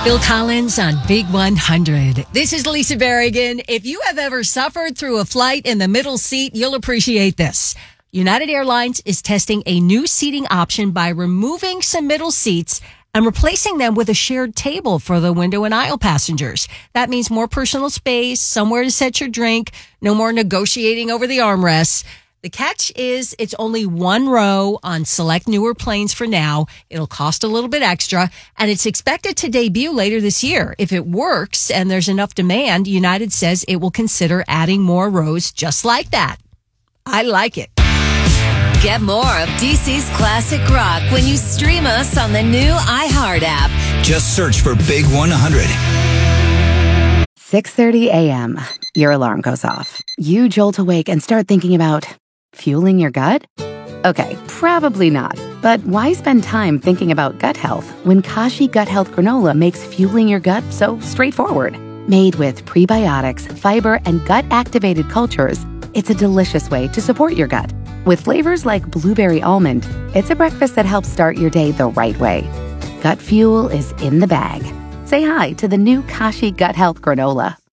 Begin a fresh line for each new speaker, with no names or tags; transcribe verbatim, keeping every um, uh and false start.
Phil Collins on Big one hundred. This is Lisa Berrigan. If you have ever suffered through a flight in the middle seat, you'll appreciate this. United Airlines is testing a new seating option by removing some middle seats and replacing them with a shared table for the window and aisle passengers. That means more personal space, somewhere to set your drink, no more negotiating over the armrests. The catch is it's only one row on select newer planes for now. It'll cost a little bit extra, and it's expected to debut later this year. If it works and there's enough demand, United says it will consider adding more rows just like that. I like it.
Get more of D C's classic rock when you stream us on the new iHeart app.
Just search for Big one hundred.
six thirty a.m. Your alarm goes off. You jolt awake and start thinking about fueling your gut? Okay, probably not. But why spend time thinking about gut health when Kashi Gut Health Granola makes fueling your gut so straightforward? Made with prebiotics, fiber, and gut-activated cultures, it's a delicious way to support your gut. With flavors like blueberry almond, it's a breakfast that helps start your day the right way. Gut fuel is in the bag. Say hi to the new Kashi Gut Health Granola.